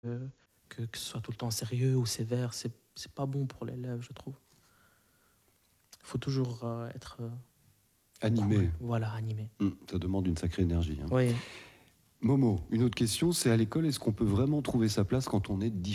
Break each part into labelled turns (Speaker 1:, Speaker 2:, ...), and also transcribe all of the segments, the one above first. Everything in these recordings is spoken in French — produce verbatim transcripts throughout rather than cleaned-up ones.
Speaker 1: euh, que, que ce soit tout le temps sérieux ou sévère, c'est, c'est pas bon pour l'élève, je trouve. Il faut toujours euh, être euh,
Speaker 2: Animé.
Speaker 1: cool. Voilà, animé.
Speaker 2: Mmh, ça demande une sacrée énergie. Hein.
Speaker 1: Oui.
Speaker 2: Momo, une autre question, c'est à l'école, est-ce qu'on peut vraiment trouver sa place quand on est différent ?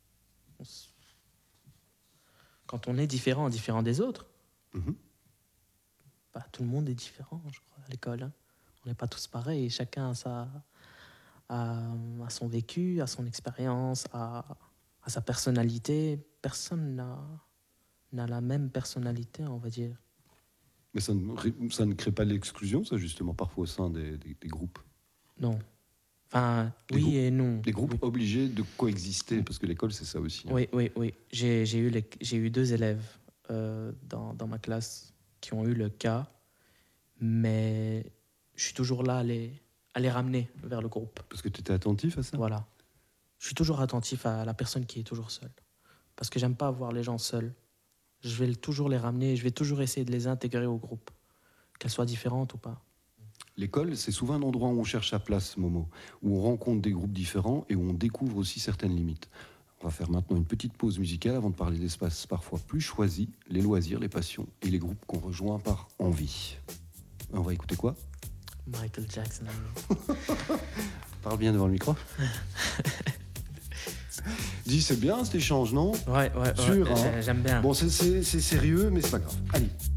Speaker 1: Quand on est différent, différent des autres,
Speaker 2: Mmh.
Speaker 1: bah, tout le monde est différent, je crois, à l'école. Hein. On n'est pas tous pareils, chacun a, sa, a, a son vécu, a son expérience, a, a sa personnalité. Personne n'a, n'a la même personnalité, on va dire.
Speaker 2: Mais ça ne, ça ne crée pas l'exclusion, ça, justement, parfois au sein des, des, des groupes ?
Speaker 1: Non. Enfin,
Speaker 2: Les
Speaker 1: oui
Speaker 2: groupes,
Speaker 1: et non.
Speaker 2: Les groupes
Speaker 1: Oui.
Speaker 2: obligés de coexister, parce que l'école, c'est ça aussi. Hein.
Speaker 1: Oui, oui, oui. J'ai, j'ai, eu, les, j'ai eu deux élèves euh, dans, dans ma classe qui ont eu le cas, mais je suis toujours là à les, à les ramener vers le groupe.
Speaker 2: Parce que tu étais attentif à ça ?
Speaker 1: Voilà. Je suis toujours attentif à la personne qui est toujours seule. Parce que j'aime pas voir les gens seuls. Je vais toujours les ramener, je vais toujours essayer de les intégrer au groupe, qu'elles soient différentes ou pas.
Speaker 2: L'école, c'est souvent un endroit où on cherche sa place, Momo, où on rencontre des groupes différents et où on découvre aussi certaines limites. On va faire maintenant une petite pause musicale avant de parler d'espaces parfois plus choisis, les loisirs, les passions et les groupes qu'on rejoint par envie. On va écouter quoi ?
Speaker 1: Michael Jackson.
Speaker 2: Parle bien devant le micro. Dis, c'est bien cet échange, non ?
Speaker 1: Ouais, ouais,
Speaker 2: Sûr,
Speaker 1: ouais,
Speaker 2: hein ?
Speaker 1: j'aime bien.
Speaker 2: Bon, c'est, c'est, c'est sérieux, mais c'est pas grave. Allez.